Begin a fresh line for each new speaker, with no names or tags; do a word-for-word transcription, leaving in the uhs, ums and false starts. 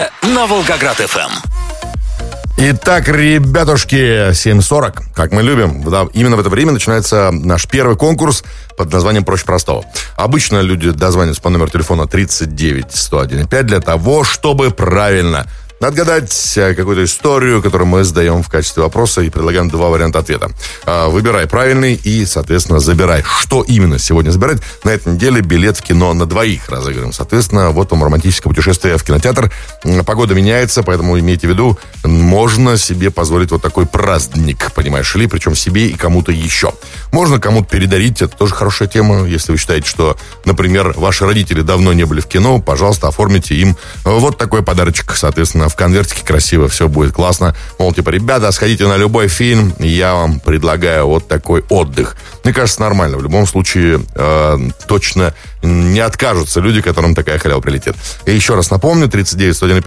на Волгоград-ФМ.
Итак, ребятушки, семь сорок, как мы любим, да, именно в это время начинается наш первый конкурс под названием «Проще простого». Обычно люди дозваниваются по номеру телефона тридцать девять сто один пять для того, чтобы правильно отгадать какую-то историю, которую мы задаем в качестве вопроса и предлагаем два варианта ответа. Выбирай правильный и, соответственно, забирай. Что именно сегодня забирать? На этой неделе билет в кино на двоих разыграем. Соответственно, вот вам романтическое путешествие в кинотеатр. Погода меняется, поэтому имейте в виду, можно себе позволить вот такой праздник, понимаешь ли, причем себе и кому-то еще. Можно кому-то передарить, это тоже хорошая тема. Если вы считаете, что, например, ваши родители давно не были в кино, пожалуйста, оформите им вот такой подарочек, соответственно, в конвертике красиво, все будет классно. Мол, типа, ребята, сходите на любой фильм, я вам предлагаю вот такой отдых. Мне кажется, нормально. В любом случае, э, точно не откажутся люди, которым такая халява прилетит. И еще раз напомню, тридцать девять сто один